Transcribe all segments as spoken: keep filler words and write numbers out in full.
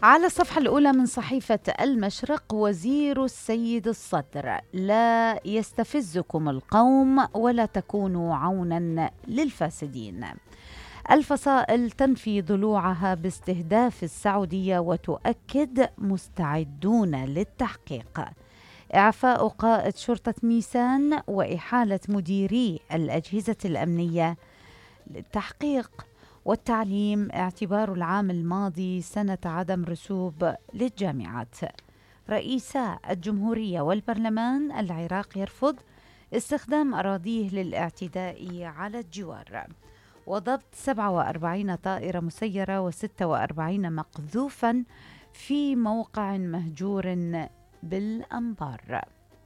على الصفحة الأولى من صحيفة المشرق: وزير السيد الصدر: لا يستفزكم القوم ولا تكونوا عونا للفاسدين. الفصائل تنفي ضلوعها باستهداف السعودية وتؤكد مستعدون للتحقيق. إعفاء قائد شرطة ميسان وإحالة مديري الأجهزة الأمنية للتحقيق. والتعليم: اعتبار العام الماضي سنة عدم رسوب للجامعات. رئيسا الجمهورية والبرلمان: العراق يرفض استخدام أراضيه للاعتداء على الجوار. وضبط سبعة وأربعين طائرة مسيرة وستة وأربعين مقذوفا في موقع مهجور بالأنبار.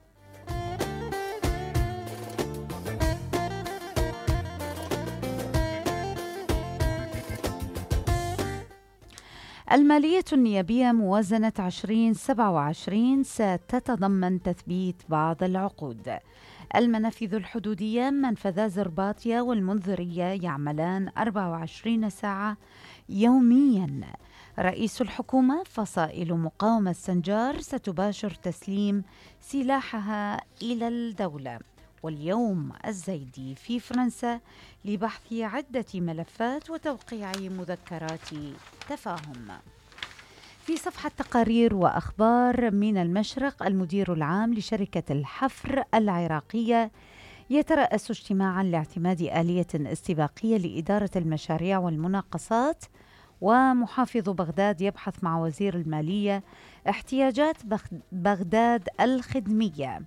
المالية النيابية: موازنة عشرين سبعة وعشرين ستتضمن تثبيت بعض العقود. المنافذ الحدودية: منفذا زرباطية والمنذرية يعملان أربع وعشرين ساعة يوميا. رئيس الحكومة: فصائل مقاومة سنجار ستباشر تسليم سلاحها إلى الدولة. واليوم الزيدي في فرنسا لبحث عدة ملفات وتوقيع مذكرات تفاهم. في صفحة تقارير وأخبار من المشرق: المدير العام لشركة الحفر العراقية يترأس اجتماعا لاعتماد آلية استباقية لإدارة المشاريع والمناقصات. ومحافظ بغداد يبحث مع وزير المالية احتياجات بغداد الخدمية.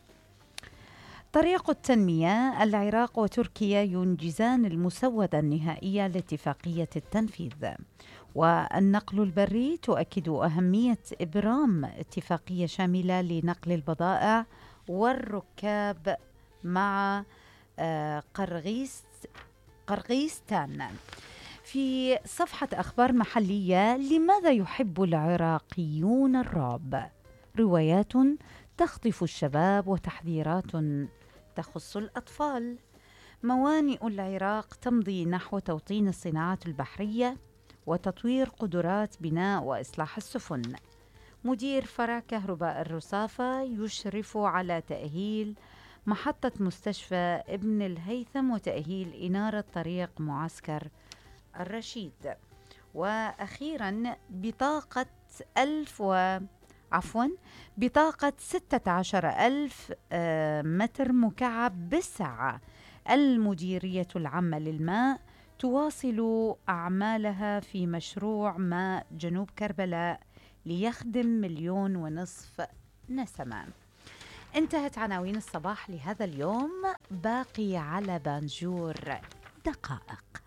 طريق التنمية: العراق وتركيا ينجزان المسودة النهائية لاتفاقية التنفيذ. والنقل البري: تؤكد أهمية إبرام اتفاقية شاملة لنقل البضائع والركاب مع قرغيز قرغيزستان. في صفحة أخبار محلية: لماذا يحب العراقيون الرعب؟ روايات تخطف الشباب وتحذيرات تخص الأطفال. موانئ العراق تمضي نحو توطين الصناعات البحرية وتطوير قدرات بناء وإصلاح السفن. مدير فرع كهرباء الرصافة يشرف على تأهيل محطة مستشفى ابن الهيثم وتأهيل إنارة طريق معسكر الرشيد. وأخيرا بطاقة ألف و عفوا بطاقة ستة عشر ألف متر مكعب بالساعة. المديرية العامة للماء تواصل أعمالها في مشروع ماء جنوب كربلاء ليخدم مليون ونصف نسمة. انتهت عناوين الصباح لهذا اليوم. باقي على بانجور دقائق.